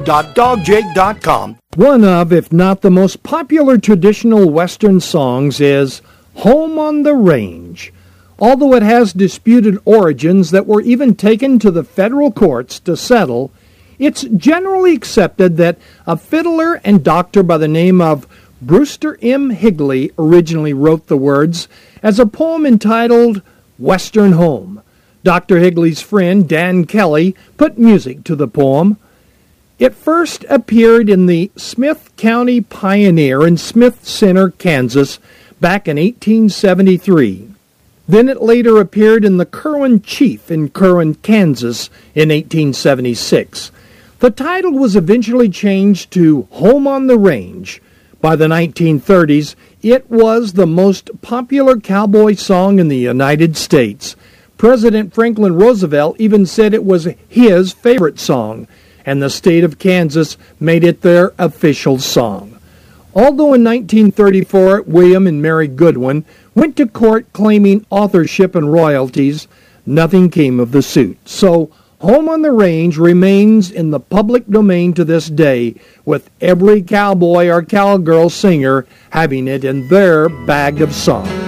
www.dogjake.com. One of, if not the most popular traditional Western songs is Home on the Range. Although it has disputed origins that were even taken to the federal courts to settle, it's generally accepted that a fiddler and doctor by the name of Brewster M. Higley originally wrote the words as a poem entitled Western Home. Dr. Higley's friend Dan Kelly put music to the poem. It first appeared in the Smith County Pioneer in Smith Center, Kansas, back in 1873. Then it later appeared in the Kerwin Chief in Kerwin, Kansas in 1876. The title was eventually changed to Home on the Range. By the 1930s, it was the most popular cowboy song in the United States. President Franklin Roosevelt even said it was his favorite song, and the state of Kansas made it their official song. Although in 1934, William and Mary Goodwin went to court claiming authorship and royalties, nothing came of the suit. So, Home on the Range remains in the public domain to this day, with every cowboy or cowgirl singer having it in their bag of song.